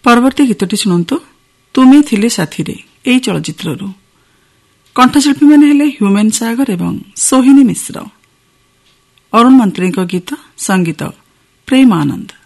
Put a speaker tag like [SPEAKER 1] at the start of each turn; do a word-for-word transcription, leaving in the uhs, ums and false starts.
[SPEAKER 1] ପରବର୍ତ୍ତୀ ଗୀତଟି ଶୁଣନ୍ତୁ ତୁମେ ଥିଲେ ସାଥିରେ ଏହି ଚଳଚ୍ଚିତ୍ରରୁ। କଣ୍ଠଶିଳ୍ପୀମାନେ ହେଲେ ହ୍ୟୁମାନ ସାଗର ଏବଂ ସୋହିନୀ ମିଶ୍ର। ଅରୁଣ ମନ୍ତ୍ରୀଙ୍କ ଗୀତ, ସଙ୍ଗୀତ ପ୍ରେମ ଆନନ୍ଦ।